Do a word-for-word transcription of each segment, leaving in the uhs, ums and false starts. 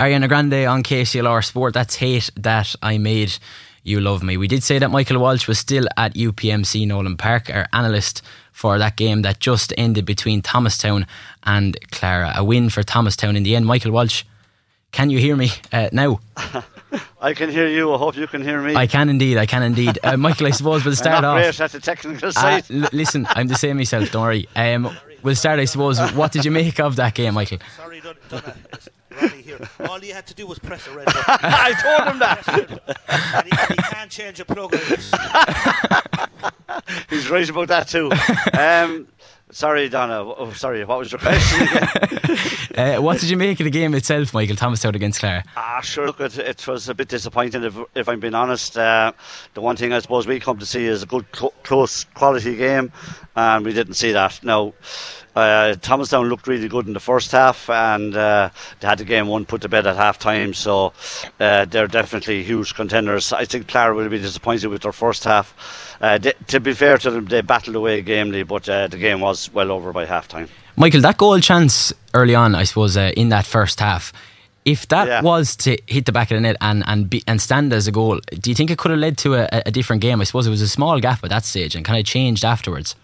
Ariana Grande on K C L R Sport. That's Hate That I Made You Love Me. We did say that Michael Walsh was still at U P M C Nolan Park, our analyst for that game that just ended between Thomastown and Clara. A win for Thomastown in the end. Michael Walsh, can you hear me uh, now? I can hear you. I hope you can hear me. I can indeed. I can indeed. Uh, Michael, I suppose we'll start I'm not off. Great at the technical side. Uh, l- listen, I'm the same myself. Don't worry. Um, we'll start, I suppose. What did you make of that game, Michael? Sorry, Donna. Donna it's Ronnie here. All you had to do was press a red button. I told him that. and, he, and he can't change a program. He's right about that too. Um, sorry, Donna. Oh, sorry, what was your question again? uh, what did you make of the game itself, Michael? Thomastown against Clara. Ah, sure. Look, it, it was a bit disappointing if, if I'm being honest. Uh, the one thing I suppose we come to see is a good, cl- close, quality game, and we didn't see that. Now, uh, Thomastown looked really good in the first half, and uh, they had the game one put to bed at half time, so uh, they're definitely huge contenders. I think Clara will be disappointed with their first half. Uh, they, to be fair to them, they battled away gamely, but uh, the game was well over by half time. Michael, that goal chance early on, I suppose, uh, in that first half, if that yeah. was to hit the back of the net and and, be, and stand as a goal, do you think it could have led to a, a different game? I suppose it was a small gap at that stage and kind of changed afterwards.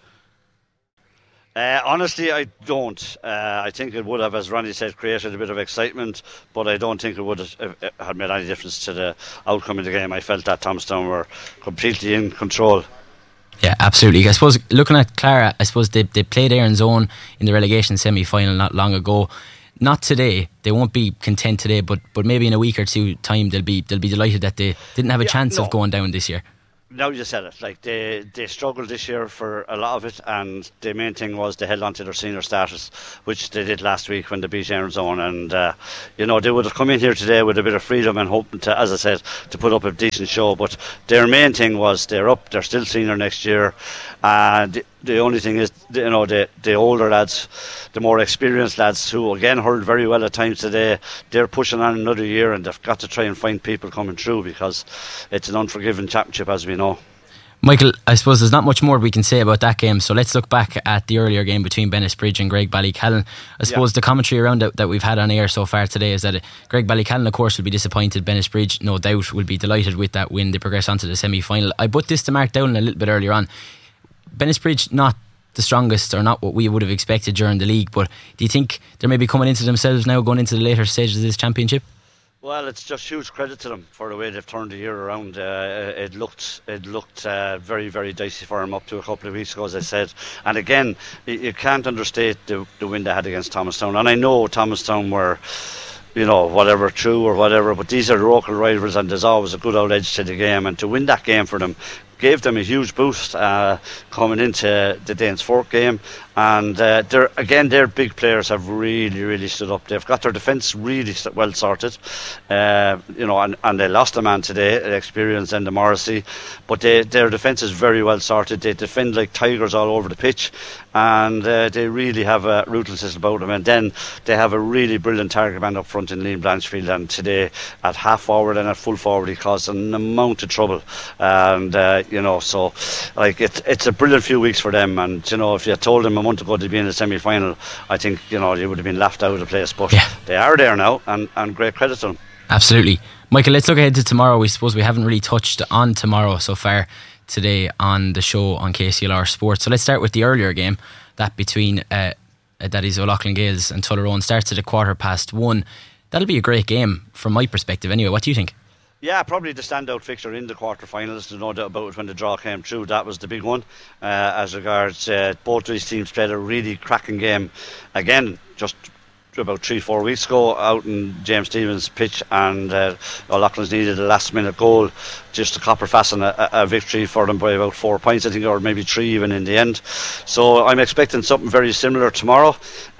Uh, honestly, I don't. Uh, I think it would have, as Ronnie said, created a bit of excitement, but I don't think it would have uh, had made any difference to the outcome of the game. I felt that Thomastown were completely in control. Yeah, absolutely. I suppose looking at Clara, I suppose they they played Erin's Own in the relegation semi-final not long ago. Not today. They won't be content today, but but maybe in a week or two time they'll be they'll be delighted that they didn't have a yeah, chance no. of going down this year. Now you said it. Like they, they struggled this year for a lot of it, and the main thing was they held on to their senior status, which they did last week when they beat Erin's Own. And uh, you know, they would have come in here today with a bit of freedom and hoping to, as I said, to put up a decent show. But their main thing was they're up. They're still senior next year, and the, the only thing is, you know, the the older lads, the more experienced lads, who again hurled very well at times today, they're pushing on another year, and they've got to try and find people coming through because it's an unforgiving championship, as we know. Michael, I suppose there's not much more we can say about that game, so let's look back at the earlier game between Bennettsbridge and Greg Ballycallan. I suppose yeah. the commentary around it that we've had on air so far today is that uh, Greg Ballycallan, of course, will be disappointed. Bennettsbridge, no doubt, will be delighted with that win. They progress on to the semi-final. I put this to Mark Dowling a little bit earlier on. Bennettsbridge, not the strongest, or not what we would have expected during the league, but do you think they're maybe coming into themselves now, going into the later stages of this championship? Well, it's just huge credit to them for the way they've turned the year around. Uh, it looked it looked uh, very, very dicey for them up to a couple of weeks ago, as I said. And again, you, you can't understate the, the win they had against Thomastown. And I know Thomastown were, you know, whatever, true or whatever, but these are local rivals, and there's always a good out edge to the game. And to win that game for them gave them a huge boost uh, coming into the Danes Fork game. And uh, they're, again, their big players have really, really stood up. They've got their defence really well sorted, uh, you know, and, and they lost a man today, experience in the Morrissey, but they, their defence is very well sorted. They defend like tigers all over the pitch, and uh, they really have a ruthlessness about them. And then they have a really brilliant target man up front in Liam Blanchfield, and today at half forward and at full forward he caused an amount of trouble. And uh, you know, so like it, it's a brilliant few weeks for them. And you know, if you told them a month ago to be in the semi-final, I think, you know, they would have been laughed out of the place, but yeah. they are there now, and, and great credit to them. Absolutely. Michael, let's look ahead to tomorrow. We suppose we haven't really touched on tomorrow so far today on the show on K C L R Sports, so let's start with the earlier game, that between uh, that is O'Loughlin Gales and Tullaroan. Starts at a quarter past one. That'll be a great game from my perspective anyway. What do you think? Yeah, probably the standout fixture in the quarterfinals. There's no doubt about it. When the draw came through, that was the big one. Uh, as regards uh, both these teams played a really cracking game. Again, just about three, four weeks ago, out in James Stevens' pitch, and uh, O'Loughlin's needed a last-minute goal just to copper fasten a, a victory for them by about four points, I think, or maybe three even in the end. So I'm expecting something very similar tomorrow.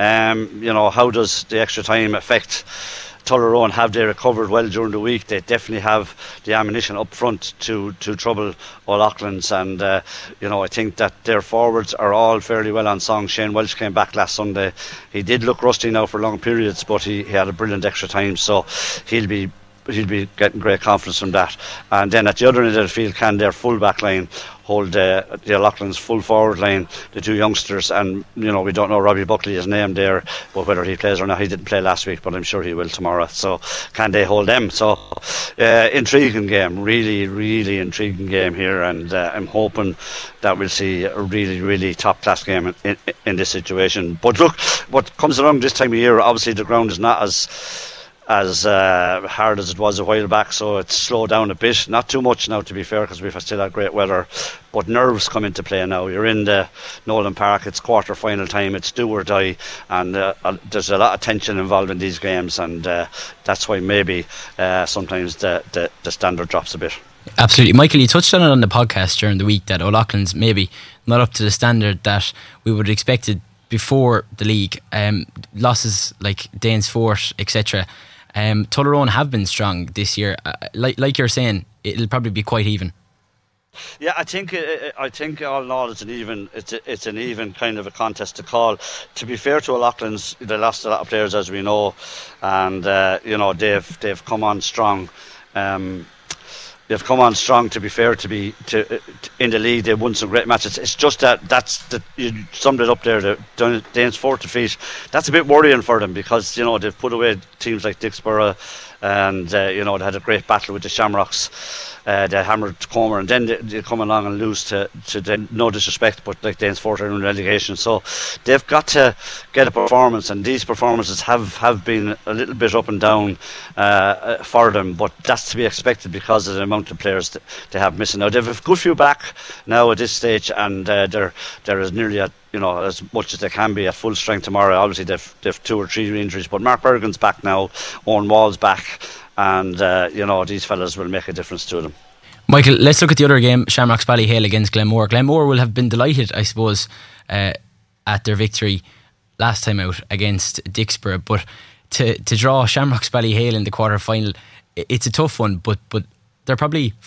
Um, you know, how does the extra time affect Tullaroan? Have they recovered well during the week? They definitely have the ammunition up front to, to trouble O'Loughlin's, and uh, you know, I think that their forwards are all fairly well on song. Shane Welch came back last Sunday. He did look rusty now for long periods, but he, he had a brilliant extra time, so he'll be he'll be getting great confidence from that. And then at the other end of the field, can their full back line hold uh, the Loughlin's full forward line, the two youngsters, and you know we don't know Robbie Buckley is named there, but whether he plays or not, he didn't play last week, but I'm sure he will tomorrow. So can they hold them? So uh, intriguing game, really, really intriguing game here, and uh, I'm hoping that we'll see a really, really top class game in, in, in this situation. But look, what comes along this time of year, obviously the ground is not as as uh, hard as it was a while back, so it's slowed down a bit, not too much now to be fair, because we've still had great weather, but nerves come into play now. You're in the Nolan Park, it's quarter final time, it's do or die, and uh, there's a lot of tension involved in these games, and uh, that's why maybe uh, sometimes the, the, the standard drops a bit. Absolutely. Michael, you touched on it on the podcast during the week that O'Loughlin's maybe not up to the standard that we would have expected before the league. Um, losses like Danesfort, et cetera. Um, Tullaroan have been strong this year. Uh, like, like you're saying, it'll probably be quite even. Yeah, I think uh, I think all in all it's an even it's a, it's an even kind of a contest to call. To be fair to O'Loughlin's, they lost a lot of players, as we know, and uh, you know they've they've come on strong. Um, They've come on strong. To be fair, to be to, to in the league, they've won some great matches. It's just that that's the you summed it up there. The Danesfort defeat. That's a bit worrying for them because you know they've put away teams like Dicksboro, and uh, you know they had a great battle with the Shamrocks. Uh, they hammered Comer, and then they, they come along and lose to, to the, no disrespect, but like Danesfort are in relegation. So they've got to get a performance, and these performances have, have been a little bit up and down uh, for them, but that's to be expected because of the amount of players that they have missing. Now they've a good few back now at this stage, and uh, they're they're as nearly at you know as much as they can be at full strength tomorrow. Obviously they've they've two or three injuries, but Mark Bergen's back now, Owen Wall's back. And, uh, you know, these fellas will make a difference to them. Michael, let's look at the other game, Shamrocks Ballyhale against Glenmore. Glenmore will have been delighted, I suppose, uh, at their victory last time out against Dicksboro. But to, to draw Shamrocks Ballyhale in the quarter-final, it's a tough one, but, but they're probably